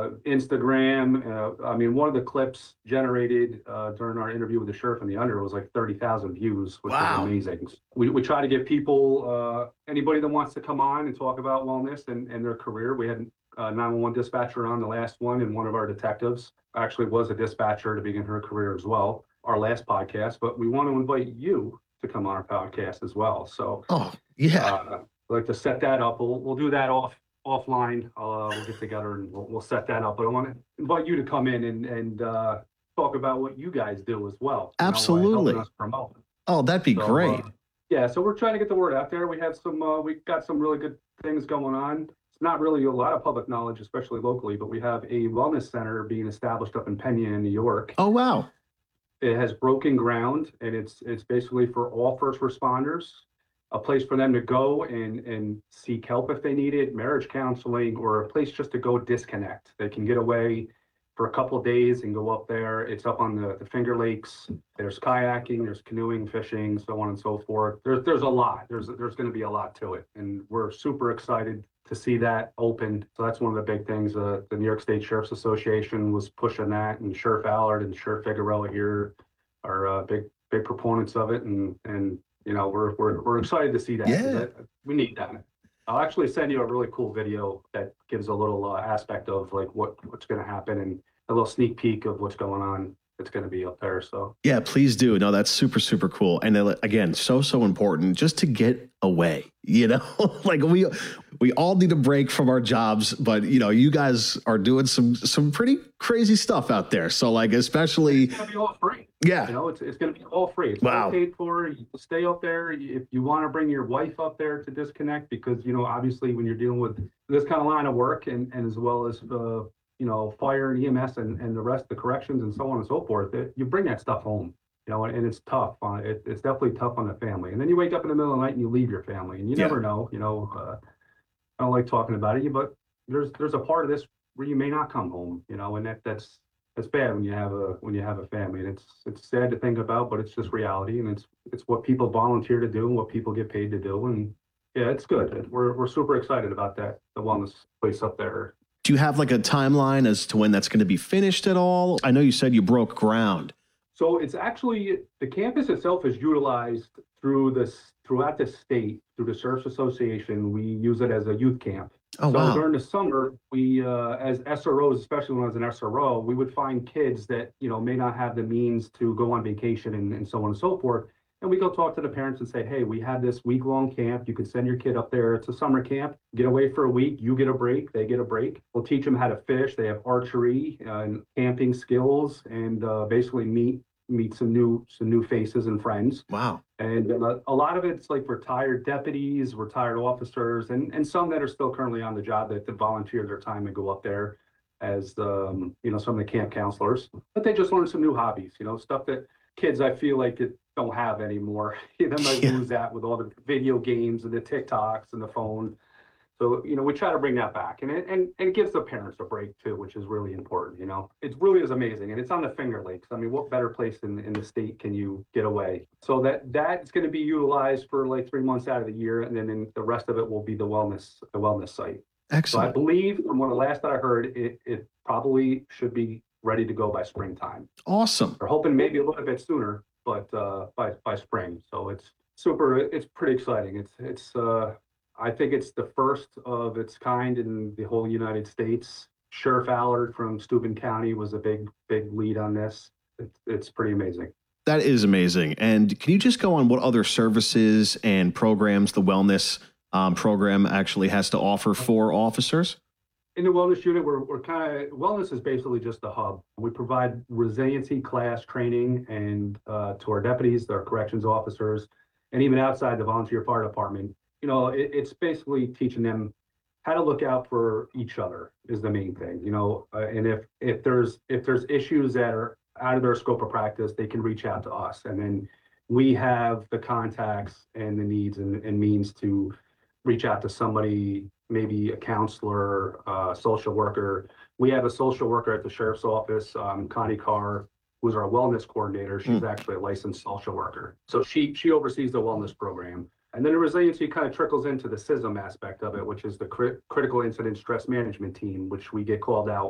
Instagram. I mean, one of the clips generated during our interview with the sheriff and the under was like 30,000 views, which was Wow. amazing. We try to get people, anybody that wants to come on and talk about wellness and their career. We had a 911 dispatcher on the last one, and one of our detectives actually was a dispatcher to begin her career as well, our last podcast. But we want to invite you to come on our podcast as well. So, Oh, yeah. I'd like to set that up. We'll do that offline. We'll get together and we'll set that up. But I want to invite you to come in and talk about what you guys do as well. Absolutely. Helping us promote. Oh, that'd be great. Yeah, so we're trying to get the word out there. We have we've got some really good things going on. It's not really a lot of public knowledge, especially locally, but we have a wellness center being established up in Penn, New York. Oh, wow. It has broken ground, and it's basically for all first responders, a place for them to go and seek help if they need it, marriage counseling, or a place just to go disconnect. They can get away for a couple of days and go up there. It's up on the Finger Lakes. There's kayaking, there's canoeing, fishing, so on and so forth. There's a lot. There's going to be a lot to it, and we're super excited to see that open. So that's one of the big things. The New York State Sheriff's Association was pushing that, and Sheriff Allard and Sheriff Figueroa here are big proponents of it, and you know, we're excited to see that. Yeah. We need that. I'll actually send you a really cool video that gives a little aspect of like what's going to happen and a little sneak peek of what's going on. It's going to be up there. So yeah, please do. No, that's super, super cool. And again, so important just to get away, you know, like we all need a break from our jobs, but you know, you guys are doing some pretty crazy stuff out there. So like, especially it's going to be all free. Yeah. You know, it's going to be all free. It's Wow. all paid for. You stay up there. If you want to bring your wife up there to disconnect, because, you know, obviously when you're dealing with this kind of line of work and as well as, you know, fire and EMS and the rest of the corrections and so on and so forth, you bring that stuff home, you know, and it's tough. It's definitely tough on the family. And then you wake up in the middle of the night and you leave your family, and you never know, you know, I don't like talking about it, but there's a part of this where you may not come home, you know, and that's bad when you have a family, and it's sad to think about, but it's just reality, and it's what people volunteer to do and what people get paid to do, and yeah, it's good. We're super excited about that, the wellness place up there. Do you have like a timeline as to when that's going to be finished at all? I know you said you broke ground. So it's actually, the campus itself is utilized throughout the state through the Sheriff's Association. We use it as a youth camp. Oh, so wow. During the summer, we, as SROs, especially when I was an SRO, we would find kids that, you know, may not have the means to go on vacation and so on and so forth. And we go talk to the parents and say, hey, we have this week-long camp. You can send your kid up there. It's a summer camp. Get away for a week. You get a break. They get a break. We'll teach them how to fish. They have archery and camping skills, and basically meet some new faces and friends. Wow. And a lot of it's like retired deputies, retired officers, and some that are still currently on the job that volunteer their time and go up there as you know, some of the camp counselors. But they just learn some new hobbies, you know, stuff that kids, I feel like, don't have anymore. They might lose that with all the video games and the TikToks and the phone. So, you know, we try to bring that back, and it gives the parents a break too, which is really important. You know, it really is amazing, and it's on the Finger Lakes. I mean, what better place in the state can you get away? So that's going to be utilized for like 3 months out of the year, and then the rest of it will be the wellness site. Excellent. So I believe, from what the last that I heard, it probably should be ready to go by springtime. Awesome. We're hoping maybe a little bit sooner, but by spring. So it's pretty exciting. It's I think it's the first of its kind in the whole United States. Sheriff Allard from Steuben County was a big lead on this. It's pretty amazing. That is amazing. And can you just go on what other services and programs the wellness program actually has to offer for officers? In the wellness unit, we're kind of, wellness is basically just the hub. We provide resiliency class training and to our deputies, our corrections officers, and even outside the volunteer fire department. You know, it's basically teaching them how to look out for each other is the main thing. You know, and if there's issues that are out of their scope of practice, they can reach out to us, and then we have the contacts and the needs and means to reach out to somebody, maybe a counselor, social worker. We have a social worker at the sheriff's office, Connie Carr, who's our wellness coordinator. She's actually a licensed social worker. So she oversees the wellness program. And then the resiliency kind of trickles into the CISM aspect of it, which is the critical incident stress management team, which we get called out